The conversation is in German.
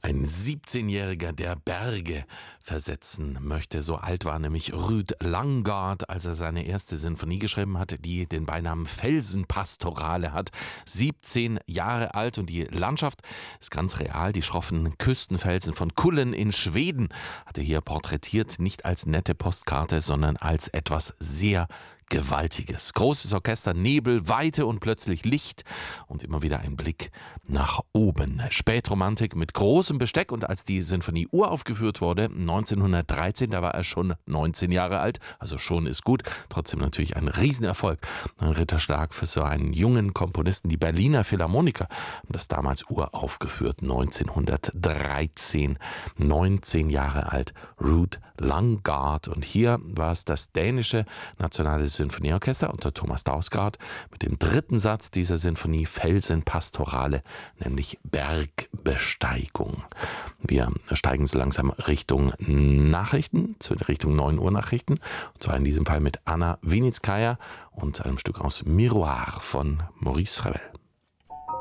Ein 17-Jähriger, der Berge versetzen möchte. So alt war nämlich Ruud Langaart, als er seine erste Sinfonie geschrieben hat, die den Beinamen Felsenpastorale hat. 17 Jahre alt und die Landschaft ist ganz real. Die schroffen Küstenfelsen von Kullen in Schweden hat er hier porträtiert, nicht als nette Postkarte, sondern als etwas sehr Gewaltiges. Großes Orchester, Nebel, Weite und plötzlich Licht und immer wieder ein Blick nach oben. Spätromantik mit großem Besteck, und als die Sinfonie uraufgeführt wurde, 1913, da war er schon 19 Jahre alt, also schon ist gut, trotzdem natürlich ein Riesenerfolg. Ein Ritterschlag für so einen jungen Komponisten. Die Berliner Philharmoniker haben das damals uraufgeführt, 1913, 19 Jahre alt, Ruud Langaart. Und hier war es das dänische Nationale Sinfonieorchester unter Thomas Dausgaard mit dem dritten Satz dieser Sinfonie, Felsenpastorale, nämlich Bergbesteigung. Wir steigen so langsam Richtung Nachrichten, Richtung 9 Uhr Nachrichten, und zwar in diesem Fall mit Anna Winitskaya und einem Stück aus Miroir von Maurice Ravel.